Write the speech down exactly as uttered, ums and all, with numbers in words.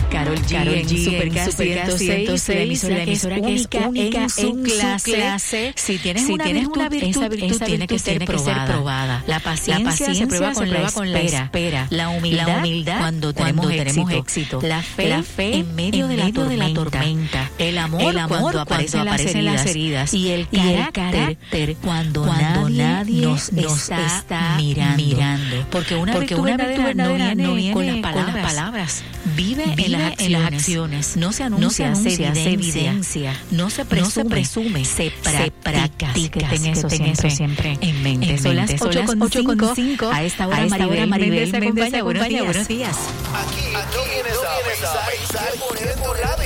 Carol G, Carol G en Supercast ciento seis, la emisora, la emisora que es única en su clase. clase. Si tienes, si una, tienes virtud, una virtud, esa virtud, esa tiene que ser probada. probada. La paciencia, la paciencia se prueba con, se prueba la, con espera. la espera. La humildad, la humildad cuando tenemos, cuando tenemos éxito. La fe, la fe en medio, en de, medio la de la tormenta. El amor, el amor cuando, aparecen, cuando aparecen las heridas. Y el carácter, y el carácter cuando, cuando nadie nos, nos está, está mirando. mirando. Porque una Porque virtud verdadera no viene, no viene con, las palabras. con las palabras. Vive, Vive en, las acciones. en las acciones. No se anuncia, no se, anuncia, se, evidencia, se evidencia. No se presume, no se, presume, se practica. Que tenga eso, eso siempre en mente. En Son mente. las ocho con cinco. A esta hora, a esta Maribel, hora Maribel, Maribel se acompaña. Buenos días. Aquí, aquí no vienes a pensar, por